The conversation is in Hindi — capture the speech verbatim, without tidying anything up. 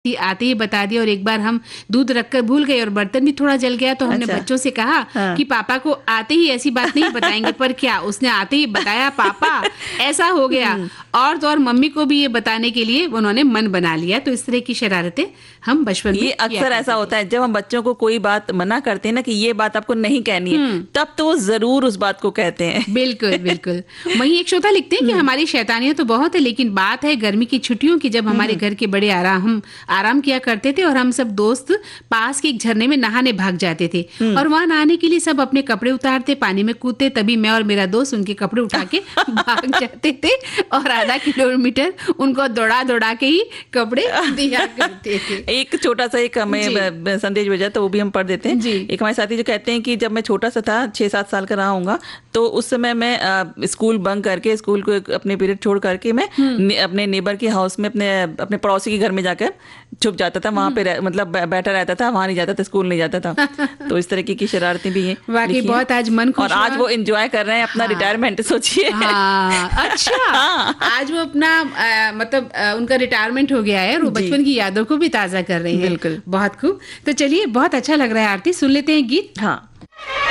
आते ही बता दिया। और एक बार हम दूध रखकर भूल गए और बर्तन भी थोड़ा जल गया, तो हमने अच्छा। बच्चों से कहा हाँ। कि पापा को आते ही ऐसी बात नहीं बताएंगे। पर क्या उसने आते ही बताया, पापा ऐसा हो गया। और तो और मम्मी को भी ये बताने के लिए उन्होंने मन बना लिया। तो इस तरह की शरारतें हम बचपन में ये अक्सर ऐसा होता है, जब हम बच्चों को कोई बात मना करते हैं ना कि ये बात आपको नहीं कहनी है, तब तो वो जरूर उस बात को कहते हैं। बिल्कुल बिल्कुल। वहीं एक श्रोता लिखते हैं कि हमारी शैतानियां तो बहुत है, लेकिन बात है गर्मी की छुट्टियों की, जब हमारे घर के बड़े आराम हम आराम किया करते थे और हम सब दोस्त पास के एक झरने में नहाने भाग जाते थे। और वहां नहाने के लिए सब अपने कपड़े उतारते, पानी में कूदते, तभी मैं और मेरा दोस्त उनके कपड़े उठा के भाग जाते थे और आधा किलोमीटर उनको दौड़ा दौड़ा के ही कपड़े दिया करते थे। एक छोटा सा एक हमें संदेश भेजा, तो वो भी हम पढ़ देते हैं। एक हमारे साथी जो कहते हैं कि जब मैं छोटा सा था, छह सात साल का रहा हूँगा, तो उस समय मैं आ, स्कूल बंक करके, स्कूल को अपने पीरियड छोड़ करके मैं ने, अपने नेबर के हाउस में, अपने अपने पड़ोसी के घर में जाकर छुप जाता था। वहां पे मतलब बैठा रहता था, वहां नहीं जाता था, स्कूल नहीं जाता था। तो इस तरह की शरारतें भी हैं। वाकई बहुत आज मन खुश और आज वो एंजॉय कर रहे हैं अपना रिटायरमेंट, सोचिए। हाँ, अच्छा। आज वो अपना आ, मतलब आ, उनका रिटायरमेंट हो गया है और वो बचपन की यादों को भी ताजा कर रहे हैं। बिल्कुल, बहुत खूब। तो चलिए, बहुत अच्छा लग रहा है आरती, सुन लेते हैं गीत। हाँ।